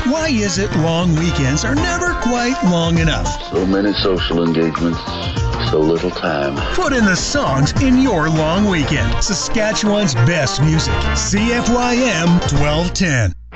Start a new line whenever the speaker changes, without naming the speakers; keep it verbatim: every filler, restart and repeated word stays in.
Why is it long weekends are never quite long enough?
So many social engagements, so little time.
Put in the songs in your long weekend. Saskatchewan's best music. C F Y M twelve ten.